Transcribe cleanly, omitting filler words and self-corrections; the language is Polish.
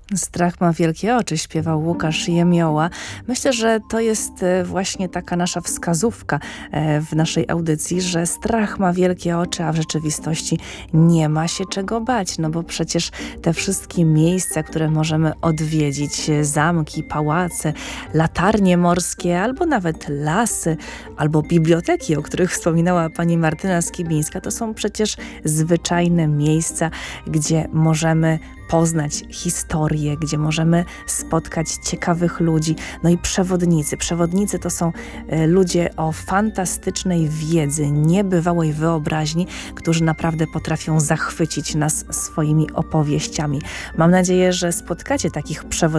Strach ma wielkie oczy, śpiewał Łukasz Jemioła. Myślę, że to jest właśnie taka nasza wskazówka w naszej audycji, że strach ma wielkie oczy, a w rzeczywistości nie ma się czego bać, no bo przecież te wszystkie miejsca, które możemy odwiedzić, zamki, pałace, latarnie morskie, albo nawet lasy, albo biblioteki, o których wspominała pani Martyna Skibińska, to są przecież zwyczajne miejsca, gdzie możemy poznać historię, gdzie możemy spotkać ciekawych ludzi. No i przewodnicy. Przewodnicy to są ludzie o fantastycznej wiedzy, niebywałej wyobraźni, którzy naprawdę potrafią zachwycić nas swoimi opowieściami. Mam nadzieję, że spotkacie takich przewodników